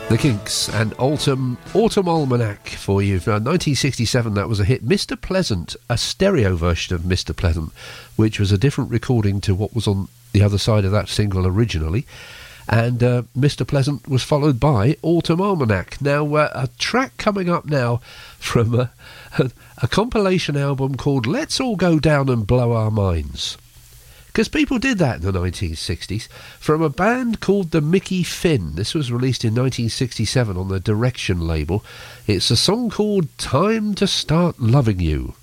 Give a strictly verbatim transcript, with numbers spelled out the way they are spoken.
The Kinks and Autumn, Autumn Almanac for you. Now, nineteen sixty-seven, that was a hit. Mister Pleasant, a stereo version of Mister Pleasant, which was a different recording to what was on the other side of that single originally. And uh, Mister Pleasant was followed by Autumn Almanac. Now, uh, a track coming up now from a, a, a compilation album called Let's All Go Down and Blow Our Minds. Because people did that in the nineteen sixties, from a band called the Mickey Finn. This was released in nineteen sixty-seven on the Direction label. It's a song called Time to Start Loving You.